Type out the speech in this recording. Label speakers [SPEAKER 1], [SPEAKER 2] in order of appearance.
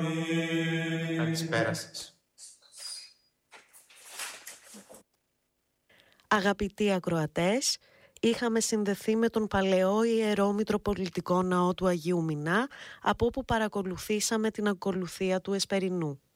[SPEAKER 1] Καλησπέρα σας.
[SPEAKER 2] Αγαπητοί ακροατές, είχαμε συνδεθεί με τον παλαιό Ιερό Μητροπολιτικό Ναό του Αγίου Μινά, από όπου παρακολουθήσαμε την ακολουθία του Εσπερινού.